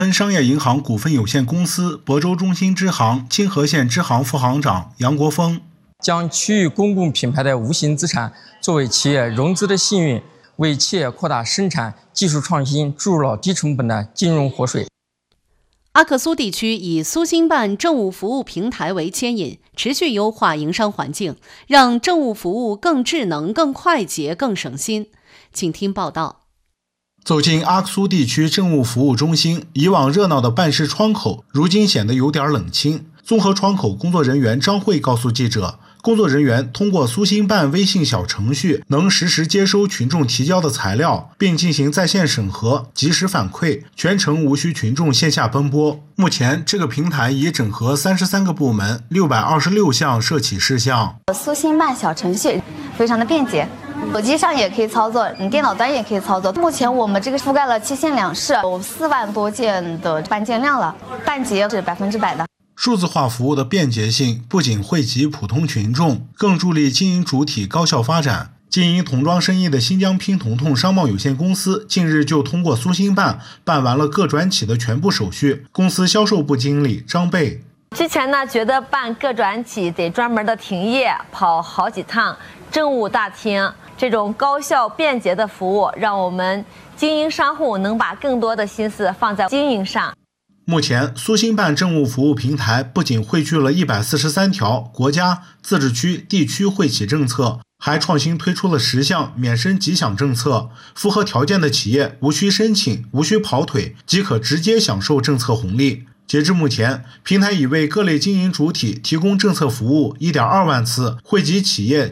恩商业银行股份有限公司亳州中心支行清河县支行副行长杨国峰， 将区域公共品牌的无形资产作为企业融资的幸运，为企业扩大生产、技术创新注入了低成本的金融活水。 阿克苏地区以苏兴办政务服务平台为牵引，持续优化营商环境，让政务服务更智能、更快捷、更省心。请听报道。 走进阿克苏地区政务服务中心，以往热闹的办事窗口如今显得有点冷清。综合窗口工作人员张慧告诉记者，工作人员通过苏兴办微信小程序能实时接收群众提交的材料，并进行在线审核、及时反馈，全程无需群众线下奔波。目前，这个平台已整合33个部门、626项涉企事项。 苏兴办小程序非常的便捷，手机上也可以操作，你电脑端也可以操作。目前我们这个覆盖了7县2市，有4万多件的办件量了，办结是100%的。 数字化服务的便捷性不仅惠及普通群众，更助力经营主体高效发展。经营童装生意的新疆拼童童商贸有限公司近日就通过苏兴办办完了各转企的全部手续。公司销售部经理张贝， 之前呢，觉得办各转企得专门的停业跑好几趟政务大厅，这种高效便捷的服务，让我们经营商户能把更多的心思放在经营上。 目前，苏兴办政务服务平台不仅汇聚了143条国家、自治区、地区惠企政策，还创新推出了10项免申即享政策，符合条件的企业无需申请、无需跑腿，即可直接享受政策红利。截至目前，平台已为各类经营主体提供政策服务1.2万次，惠及企业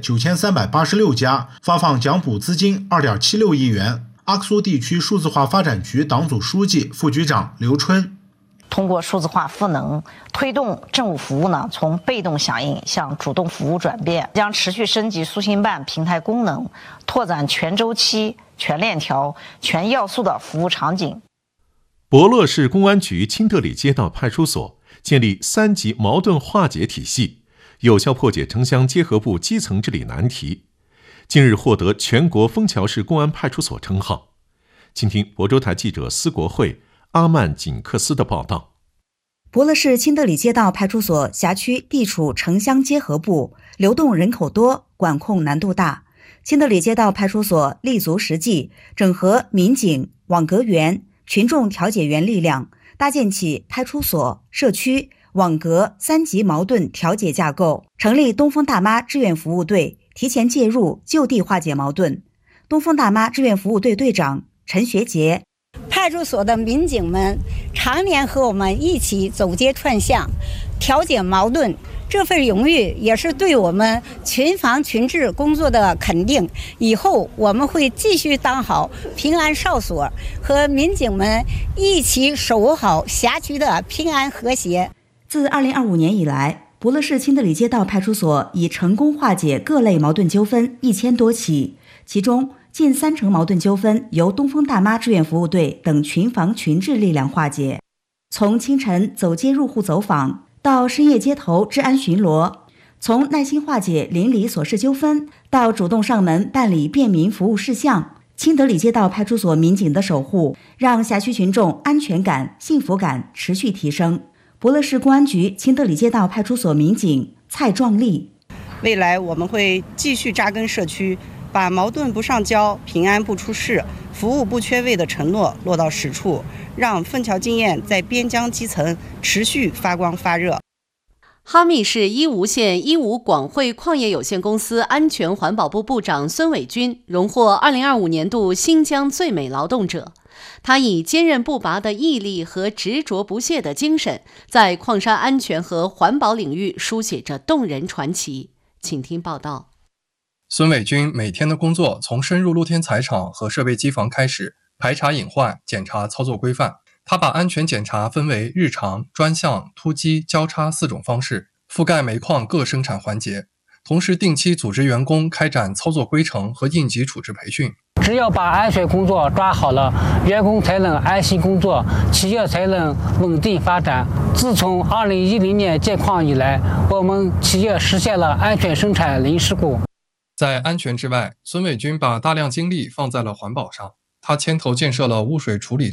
9386家，发放奖补资金2.76亿元。阿克苏地区数字化发展局党组书记、副局长刘春， 通过数字化赋能，推动政务服务呢从被动响应向主动服务转变，将持续升级苏兴办平台功能，拓展全周期、全链条、全要素的服务场景。 博乐市公安局清德里街道派出所建立3级矛盾化解体系，有效破解城乡结合部基层治理难题。近日获得全国枫桥市公安派出所称号。请听亳州台记者司国慧、阿曼锦克斯的报道。 博乐市清德里街道派出所辖区地处城乡结合部，流动人口多，管控难度大。清德里街道派出所立足实际，整合民警、网格员、群众调解员力量，搭建起派出所、社区、网格3级矛盾调解架构，成立东风大妈志愿服务队，提前介入，就地化解矛盾。东风大妈志愿服务队队长陈学杰， 派出所的民警们常年和我们一起走街串巷，调解矛盾，这份荣誉也是对我们群防群治工作的肯定。以后我们会继续当好平安哨所，和民警们一起守护好辖区的平安和谐。 自2025年以来，博乐市清德里街道派出所已成功化解各类矛盾纠纷1000多起，其中近30%矛盾纠纷由东风大妈志愿服务队等群防群治力量化解。从清晨走街入户走访，到深夜街头治安巡逻，从耐心化解邻里琐事纠纷，到主动上门办理便民服务事项，清德里街道派出所民警的守护，让辖区群众安全感、幸福感持续提升。博乐市公安局清德里街道派出所民警蔡壮丽， 未来我们会继续扎根社区，把矛盾不上交、平安不出事、服务不缺位的承诺落到实处，让枫桥经验在边疆基层持续发光发热。 哈密市伊吾县伊吾广汇矿业有限公司安全环保部部长孙伟军荣获2025年度新疆最美劳动者。他以坚韧不拔的毅力和执着不懈的精神，在矿山安全和环保领域书写着动人传奇。请听报道。 孙伟军每天的工作从深入露天采场和设备机房开始，排查隐患，检查操作规范。他把安全检查分为日常、专项、突击、交叉4种方式，覆盖煤矿各生产环节，同时定期组织员工开展操作规程和应急处置培训。 只要把安全工作抓好了，员工才能安心工作，企业才能稳定发展。自从2010年建矿以来，我们企业实现了安全生产零事故。 在安全之外，孙伟军把大量精力放在了环保上。他牵头建设了污水处理站，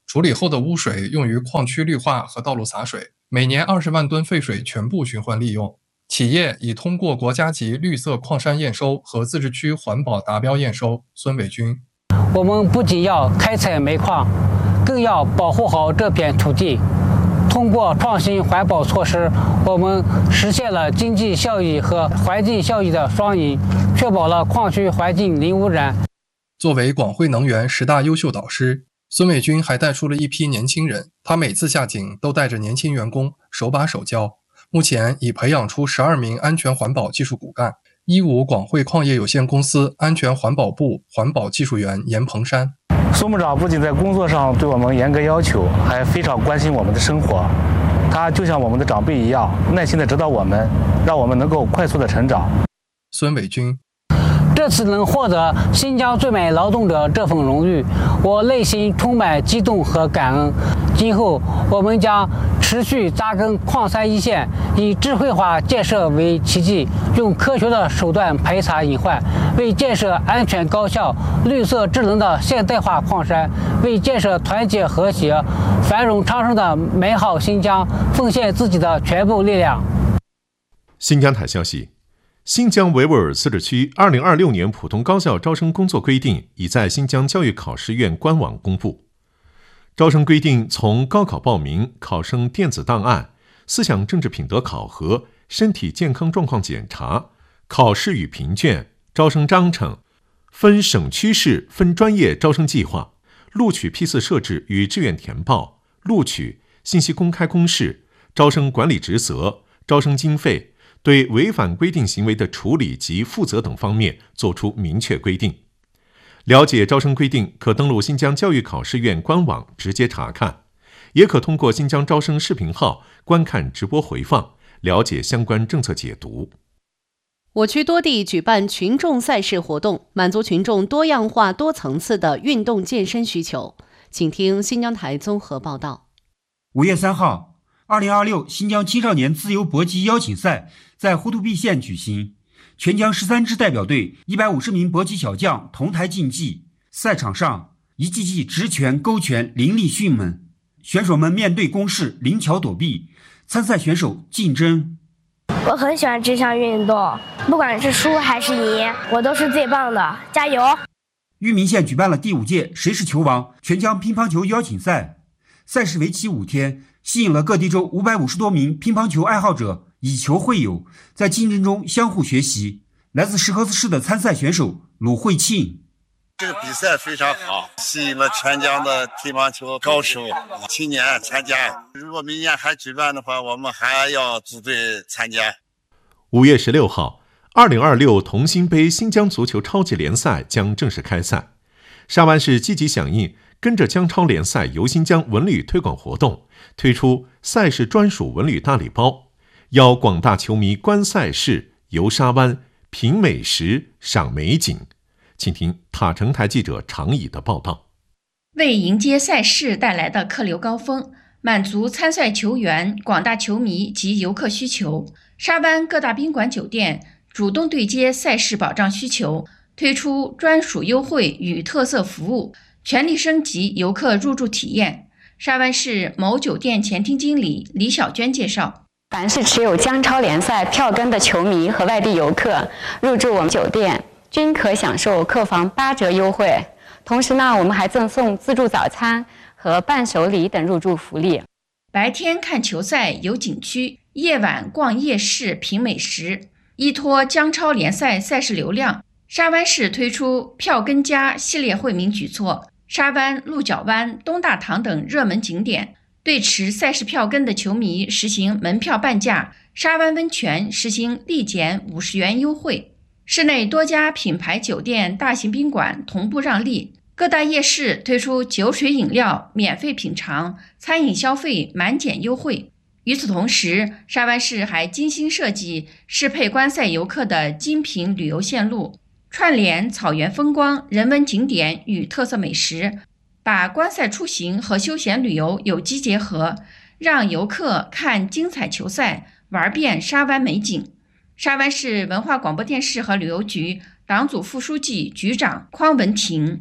处理后的污水用于矿区绿化和道路洒水，每年20万吨废水全部循环利用。企业已通过国家级绿色矿山验收和自治区环保达标验收。孙伟军： 我们不仅要开采煤矿，更要保护好这片土地。通过创新环保措施，我们实现了经济效益和环境效益的双赢，确保了矿区环境零污染。 作为广汇能源10大优秀导师，孙伟军还带出了一批年轻人，他每次下井都带着年轻员工手把手教。目前已培养出12名安全环保技术骨干。15广汇矿业有限公司安全环保部环保技术员严鹏山： 孙部长不仅在工作上对我们严格要求，还非常关心我们的生活。他就像我们的长辈一样，耐心地指导我们，让我们能够快速地成长。 孙伟军： 这次能获得新疆最美劳动者这份荣誉，我内心充满激动和感恩。今后我们将持续扎根矿山一线，以智慧化建设为契机，用科学的手段排查隐患，为建设安全高效、绿色智能的现代化矿山，为建设团结和谐、繁荣昌盛的美好新疆奉献自己的全部力量。 新疆台消息，新疆维吾尔自治区2026年普通高校招生工作规定已在新疆教育考试院官网公布。招生规定从高考报名、考生电子档案、思想政治品德考核、身体健康状况检查、考试与评卷、招生章程、分省区市分专业招生计划、录取批次设置与志愿填报、录取、信息公开公示、招生管理职责、招生经费、对违反规定行为的处理及负责等方面作出明确规定。了解招生规定，可登录新疆教育考试院官网直接查看，也可通过新疆招生视频号观看直播回放，了解相关政策解读。 我区多地举办群众赛事活动，满足群众多样化、多层次的运动健身需求。请听新疆台综合报道。 5月3号，2026新疆青少年自由搏击邀请赛在呼图壁县举行。全疆13支代表队150名搏击小将同台竞技，赛场上一记记直拳勾拳凌厉迅猛，选手们面对攻势灵巧躲避，参赛选手竞争。 我很喜欢这项运动，不管是输还是赢，我都是最棒的，加油！ 玉民县举办了第5届谁是球王全疆乒乓球邀请赛，赛事为期5天，吸引了各地州550多名乒乓球爱好者以球会友，在竞争中相互学习。来自石河子市的参赛选手鲁慧庆： 这个比赛非常好，吸引了全疆的乒乓球高手青年参加。如果明年还举办的话，我们还要组队参加。 5月16号，2026同心杯新疆足球超级联赛将正式开赛。沙湾市积极响应跟着疆超联赛游新疆文旅推广活动，推出赛事专属文旅大礼包，邀广大球迷观赛事、游沙湾、品美食、赏美景。请听塔城台记者常乙的报道。 为迎接赛事带来的客流高峰，满足参赛球员、广大球迷及游客需求，沙湾各大宾馆酒店主动对接赛事保障需求，推出专属优惠与特色服务，全力升级游客入住体验。沙湾市某酒店前厅经理李小娟介绍， 凡是持有疆超联赛票根的球迷和外地游客入住我们酒店，均可享受客房8折优惠。同时呢，我们还赠送自助早餐和伴手礼等入住福利。 白天看球赛游景区，夜晚逛夜市品美食。依托疆超联赛赛事流量，沙湾市推出票根加系列惠民举措，沙湾、鹿角湾、东大堂等热门景点对持赛事票根的球迷实行门票半价，沙湾温泉实行立减50元优惠。市内多家品牌酒店、大型宾馆同步让利，各大夜市推出酒水饮料免费品尝，餐饮消费满减优惠。与此同时，沙湾市还精心设计适配观赛游客的精品旅游线路，串联草原风光、人文景点与特色美食，把观赛出行和休闲旅游有机结合，让游客看精彩球赛，玩遍沙湾美景。沙湾市文化广播电视和旅游局党组副书记、局长匡文婷：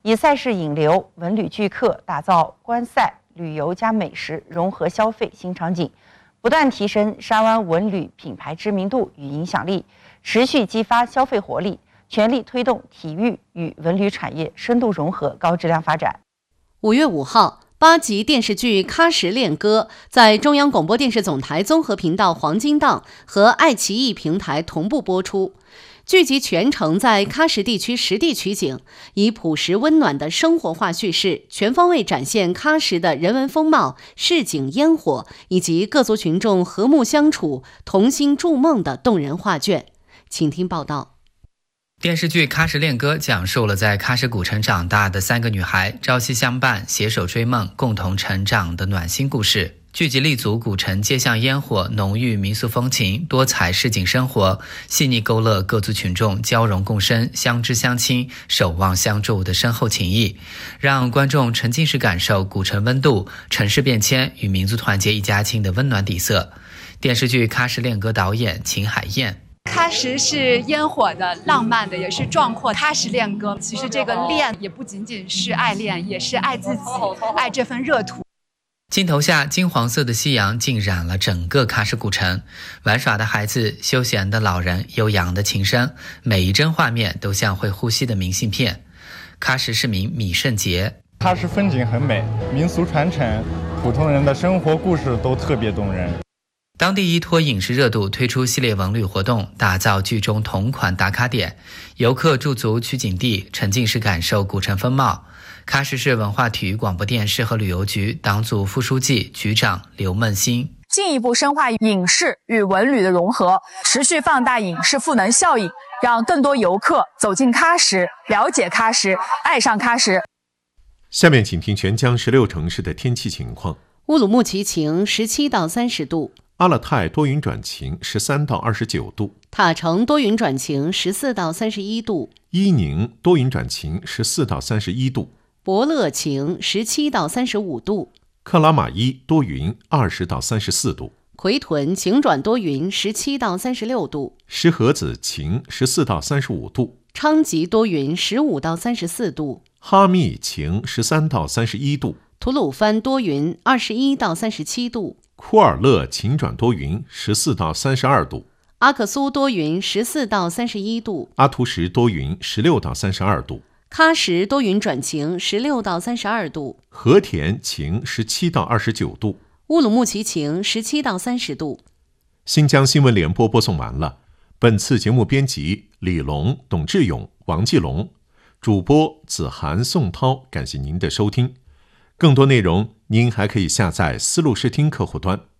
以赛事引流、文旅聚客，打造观赛、旅游加美食融合消费新场景，不断提升沙湾文旅品牌知名度与影响力，持续激发消费活力，全力推动体育与文旅产业深度融合、高质量发展。 5月5号，8集电视剧《喀什恋歌》在中央广播电视总台综合频道黄金档和爱奇艺平台同步播出。剧集全程在喀什地区实地取景，以朴实温暖的生活化叙事，全方位展现喀什的人文风貌、市井烟火以及各族群众和睦相处、同心筑梦的动人画卷。请听报道。 电视剧《喀什恋歌》讲述了在喀什古城长大的3个女孩朝夕相伴、携手追梦、共同成长的暖心故事。剧集立足古城街巷烟火、浓郁民俗风情、多彩市井生活，细腻勾勒各族群众交融共生、相知相亲、守望相助的深厚情谊，让观众沉浸式感受古城温度、城市变迁与民族团结一家亲的温暖底色。电视剧《喀什恋歌》导演秦海燕。 喀什是烟火的、浪漫的，也是壮阔。喀什恋歌，其实这个恋也不仅仅是爱恋，也是爱自己，爱这份热土。 镜头下，金黄色的夕阳浸染了整个喀什古城，玩耍的孩子、休闲的老人、悠扬的琴声，每一帧画面都像会呼吸的明信片。喀什市民米胜杰： 喀什风景很美，民俗传承、普通人的生活故事都特别动人。 当地依托影视热度推出系列文旅活动，打造剧中同款打卡点，游客驻足取景地，沉浸式感受古城风貌。喀什市文化体育广播电视和旅游局党组副书记、局长刘梦欣： 进一步深化影视与文旅的融合，持续放大影视赋能效应，让更多游客走进喀什，了解喀什，爱上喀什。 下面请听全疆16城市的天气情况。 乌鲁木齐晴，17到30度； 阿勒泰多云转晴，13到29度； 塔城多云转晴，14到31度； 伊宁多云转晴，14到31度； 博乐晴，17到35度； 克拉玛依多云，20到34度； 奎屯晴转多云，17到36度； 石河子晴，14到35度； 昌吉多云，15到34度； 哈密晴，13到31度； 吐鲁番多云，21到37度； 库尔勒晴转多云，14到32度； 阿克苏多云，14到31度； 阿图什多云，16到32度； 喀什多云转晴，16到32度； 和田晴，17到29度； 乌鲁木齐晴，17到30度。 新疆新闻联播播送完了。本次节目编辑李龙、董志勇、王继龙，主播子涵、宋涛。感谢您的收听。更多内容您还可以下载丝路视听客户端。